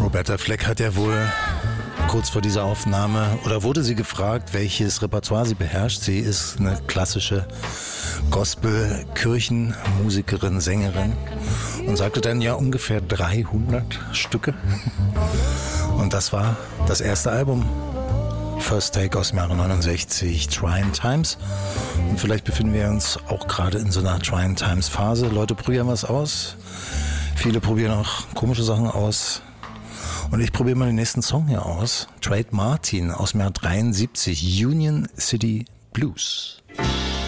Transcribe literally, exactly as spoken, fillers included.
Roberta Fleck hat ja wohl kurz vor dieser Aufnahme, oder wurde sie gefragt, welches Repertoire sie beherrscht. Sie ist eine klassische Gospel-Kirchenmusikerin, Sängerin und sagte dann ja ungefähr dreihundert Stücke. Und das war das erste Album, First Take aus dem Jahre neunundsechzig, Trying Times. Und vielleicht befinden wir uns auch gerade in so einer Trying Times Phase. Leute probieren was aus. Viele probieren auch komische Sachen aus. Und ich probiere mal den nächsten Song hier aus. Trade Martin aus dem Jahr dreiundsiebzig, Union City Blues.